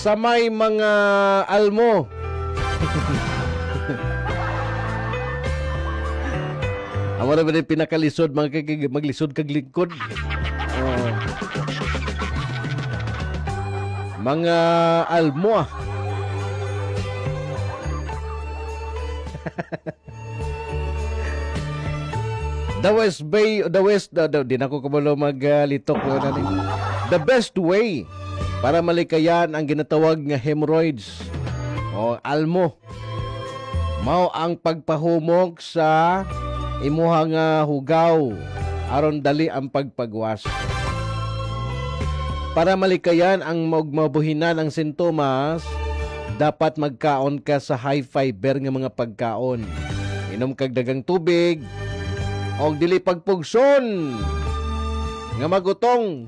sa may mga almo. Amo na ba rin pinakalisod maglisod kag lingkod. Oh. Mga almo. The best way para malikayan ang ginatawag nga hemorrhoids o almo mao ang pagpahumok sa imuha nga hugaw aron dali ang pagpagwas. Para malikayan ang mabuhinan ang sintomas, dapat magkaon ka sa high fiber nga mga pagkaon. Inom kag dagang tubig og dili pagpugson nga magutong.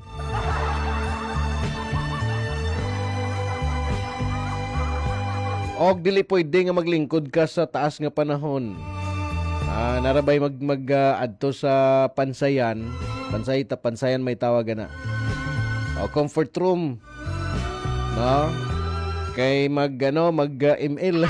Og dili pwede nga maglingkod ka sa taas nga panahon. Narabay adto sa pansayan. Pansayan may tawag na. O comfort room. No? Kay mag-ML.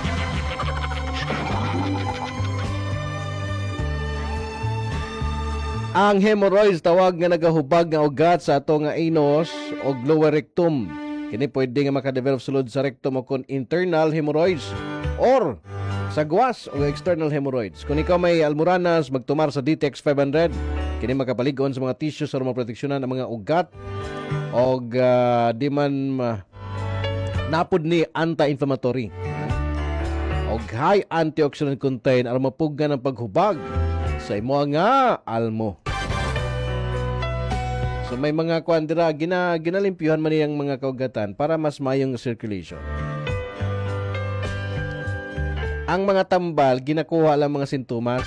Ang hemorrhoids tawag nga nagahubag nga ugat sa ato nga anus o lower rectum. Kini pwede nga makadevelop sulod sa rectum o kung internal hemorrhoids or sa guwas o external hemorrhoids. Kung ikaw may almoranas, magtumar sa DTX 500. Kini makapaligon sa mga tissues sa maproteksyonan ang mga ugat o di man napod ni anti-inflammatory. O high antioxidant content aron mapuggan ang paghubag sa imo nga almo. So may mga kwandira ginalimpyuhan man niyang mga kaugatan para mas mayong circulation. Ang mga tambal ginakuha lang mga sintomas.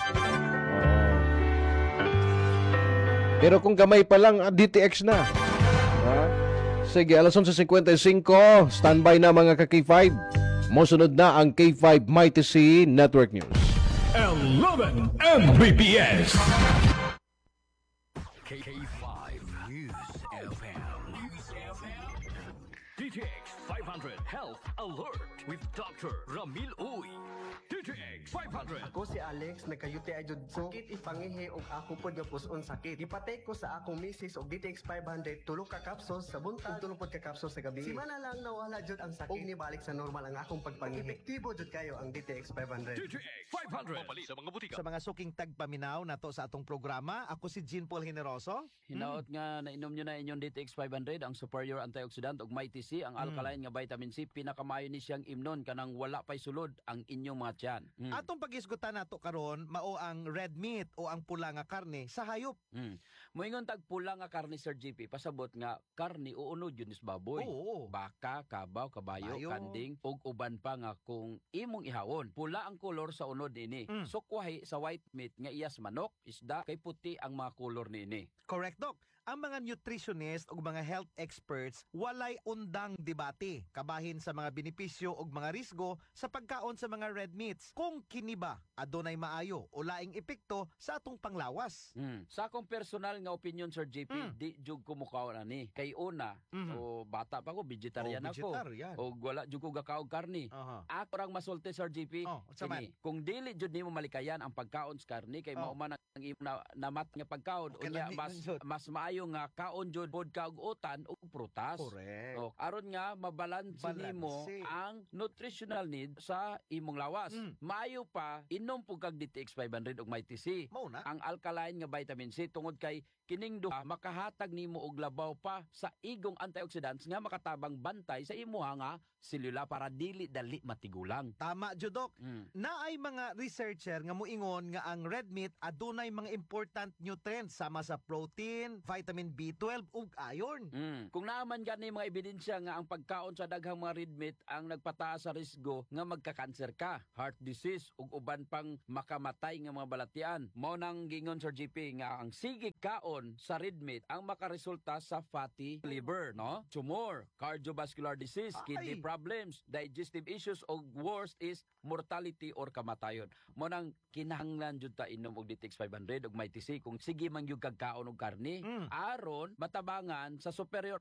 Pero kung gamay pa lang DTX na. Sige, 11:55, standby na mga ka-K5. Mosunod na ang K5 Mighty C Network News. 11 Mbps. K5 News FM. DTX 500 Health Alert with Dr. Ramil Uy. DTX 500. Ako si Alex, nagkayuti ay jud sakit ipangihi og ako pod nga puson sakit. Ipatay ko sa akong misis og DTX 500 tulo ka capsules sa buntag tulo pod ka capsules sa gabi. Simana lang nawala jud ang sakit. Og nibalik sa normal ang akong pagpangihi. Epektibo jud kayo ang DTX 500. DTX 500. Mapali sa mga butika. Sa mga suking tagpaminaw na to sa atong programa, ako si Jean Paul Generoso. Hinaot nga nainom nyo na inyong DTX 500, ang superior antioxidant ug Mighty C, ang alkaline nga vitamin C, pinakamayo ni siyang imnon kanang wala pay sulod ang inyong mga tiyan. Atong pag-isgutan nato karon mao ang red meat o ang pula nga karne sa hayop. Moingon tag pula nga karne, Sir GP, pasabot nga karne uunod yun is baboy. Oo. Baka, kabaw, kabayo, Bayo. kanding, ug uban pa nga kung imong ihawon. Pula ang kolor sa unod ini. Sukwahi sa white meat nga iyas manok, isda, kay puti ang mga kolor nini. Correct, Doc. Ang mga nutritionist o mga health experts walay undang debate kabahin sa mga benepisyo o mga risgo sa pagkaon sa mga red meats. Kung kini ba adunay maayo o laing epekto sa atong panglawas. Sa akong personal nga opinion, Sir JP, di jug ko mukaon ani. Kay una, o bata pa ko, vegetarian ako. O wala jug ko gakaog karni. Ako rang masulti, Sir JP. Kini, kung dili jud nimo malikayan ang pagkaon sa karni kay mao man ang imo namat nga pagkaon, unya mas maayo nga kaon jud pod ka og utan ug prutas. Correct. O aron nga mabalanse nimo ang nutritional need sa imong lawas. Maayo pa inom pug kag DTX 500 ug Mighty C. Ang alkaline nga vitamin C tungod kay kining duha makahatag nimo og labaw pa sa igong antioxidants nga makatabang bantay sa imuha nga selula para dili dali matigulang. Tama jud, Doc. Naay mga researcher nga moingon nga ang red meat adunay mga important nutrients sama sa protein, vitamin B12 ug iron. Kung naaman gani mga ebidensya nga ang pagkaon sa daghang mga red meat ang nagpataas sa risgo nga magka-cancer ka, heart disease ug uban pang makamatay nga mga balatian. Mao nang gingon, Sir GP, nga ang sige kaon sa red meat ang makaresulta sa fatty liver, no? Tumor, cardiovascular disease, kidney problems, digestive issues ug worst is mortality or kamatayon. Mao nang kinahanglan jud ta inom og DTX 500 ug Mighty C kung sige man gyud kag kaon og karne aron matabangan sa superior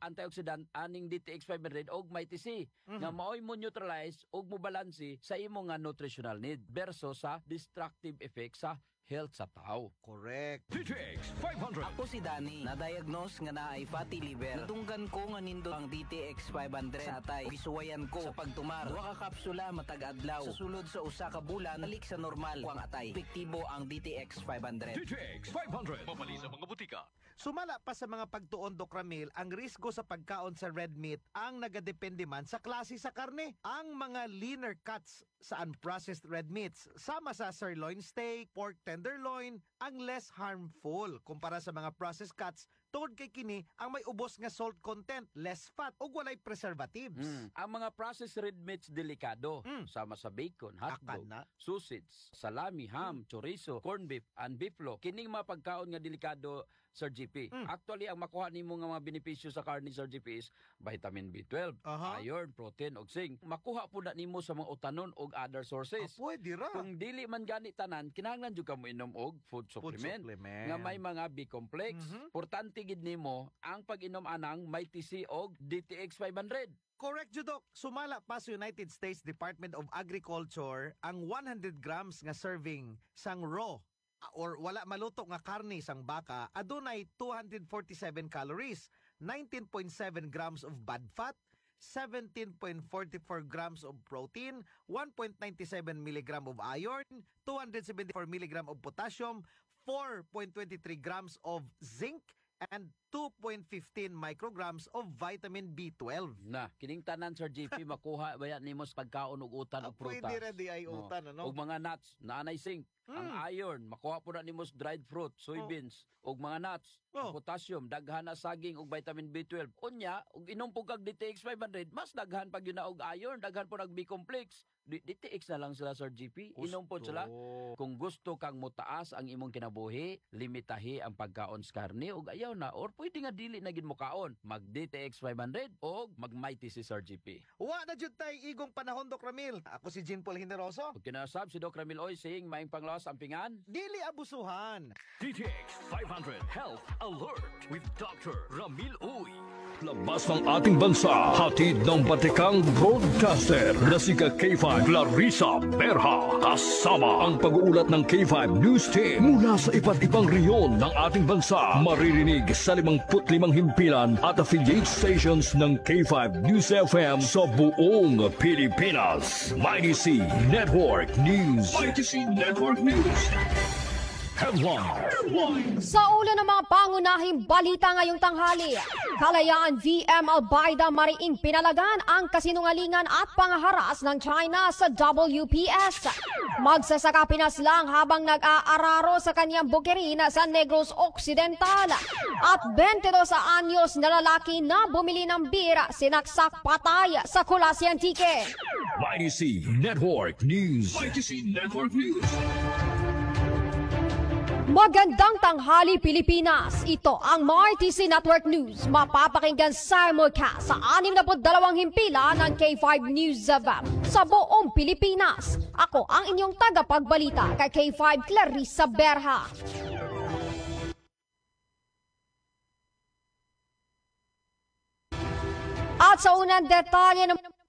antioxidant aning DTX 500 og may TC Mhm. nga maoy mo neutralize og mo balansi sa imo nga nutritional need versus sa destructive effect sa health sa tao. Correct. DTX 500. Ako si Danny, na-diagnose nga naay fatty liver. Natunggan ko nga nindo ang DTX 500 sa atay. Gisuwayan ko sa pagtumar. Duha ka kapsula matag adlaw. Sa sulod sa usa ka bulan, balik sa normal ang atay. Epektibo ang DTX 500. DTX 500. Mabali sa mga butika. Sumala pa sa mga pagtuon, Doc Ramil, ang risgo sa pagkaon sa red meat ang nagadepende man sa klase sa karne. Ang mga leaner cuts sa unprocessed red meats, sama sa sirloin steak, pork tenderloin, ang less harmful kumpara sa mga processed cuts tungod kay kini ang may ubos nga salt content, less fat ug walay preservatives. Ang mga processed red meats delikado, sama sa bacon, hotdog, Akan na. sausage, salami, ham, chorizo, corned beef, and beeflo. Kining mga pagkaon nga delikado, Sir GP. Actually, ang makuha nimo nga mga benepisyo sa karne, Sir GP, is vitamin B12, Aha. iron, protein, og zinc. Makuha po na nimo sa mga utanon og other sources. Pwede ra. Kung dili man gani tanan, kinahanglan jud ka mo inom og food supplement. Nga may mga B-complex. Importante gid nimo ang pag-inom anang may TC og DTX 500. Correct, Judok. Sumala pa sa United States Department of Agriculture ang 100 grams nga serving sang raw or wala maluto nga karne sang baka adunay 247 calories, 19.7 grams of bad fat, 17.44 grams of protein, 1.97 milligram of iron, 274 milligram of potassium, 4.23 grams of zinc, and 2.15 micrograms of vitamin B12. Na, kining tanan, Sir GP, makuha baya nimo sa pagkaon og utan og prutas. Pwede rin di ay utan, ano? Og mga nuts, naanay zinc. Ang iron, makuha po na nimo sa dried fruit, soybeans, og mga nuts. Ang potassium, daghan na saging og vitamin B12. Unya, og inom po kag DTX 500, mas daghan pag yun na og iron, daghan po nag B-complex. DTX na lang sila, Sir GP. Inom po sila. Kung gusto kang mutaas ang imong kinabuhi, limitahi ang pagkaon sa karne og ayaw na or pwede nga dili na gid mo kaon. Mag DTX 500 o mag Mighty si Sir GP. Wa na jud tay igong panahon, Doc Ramil. Ako si Jean Paul Generoso. Ug kinasab si Doc Ramil Oy saying maing panglawas ang pingan. Dili abusuhan. DTX 500 Health Alert with Dr. Ramil Uy. Labas ng ating bansa, hatid ng batikang broadcaster na si K5 Clarissa Berha. Kasama ang pag-uulat ng K5 News Team mula sa iba't ibang reyon ng ating bansa. Maririnig sa 55 himpilan at affiliate stations ng K5 News FM sa buong Pilipinas. Mighty C Network News. Mighty C Network News. Headline. Sa ulo ng mga pangunahing balita ngayong tanghali, Kalayaan VM Albaida Mariing pinalagan ang kasinungalingan at pangaharas ng China sa WPS. Magsasaka Pinas lang habang nag-aararo sa kanyang bukirin sa Negros Occidental. At 22 anyos na lalaki na bumili ng bira sinaksak patay sa Colas Antique. Mighty C Network News. Mighty C Network News. Magandang tanghali Pilipinas. Ito ang MyTC Network News. Mapapakinggan simulcast sa 62 himpilan ng K5 News FM sa buong Pilipinas. Ako ang inyong tagapagbalita kay K5 Clarissa Berha. At sa unang detalye ng